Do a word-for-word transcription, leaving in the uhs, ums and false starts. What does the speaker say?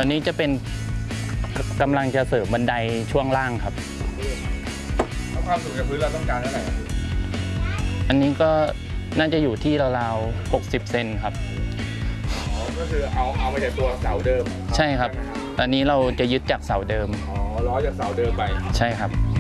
อนนี้จะเป็นกำลังจะเสริมบันไดช่วงล่างครับแล้วความสูงจากพื้นเราต้องการเท่าไหร่ครับอันนี้ก็น่าจะอยู่ที่ราวๆหกสิบเซนครับอ๋อก็คือเอาเอามาจากตัวเสาเดิมใช่ครับอันนี้เราจะยึดจากเสาเดิมอ๋อล้อจากเสาเดิมไปใช่ครับ